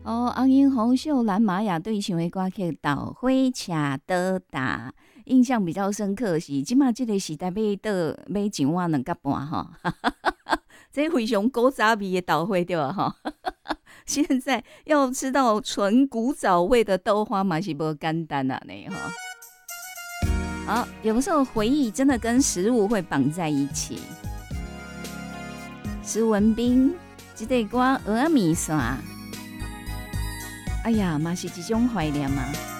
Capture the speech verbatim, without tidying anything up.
哦，红樱红秀蓝玛雅对唱的歌曲《稻花车倒搭》，印象比较深刻的是，即马这个时代要倒要上晚两角半吼，这非常古早味的稻花对吧？哈，现在要吃到纯古早味的豆花嘛是不简单啊呢哈。好，有的时候回忆真的跟食物会绑在一起。石文彬，这个歌蚵仔面线。哎呀，嘛是一种怀念嘛。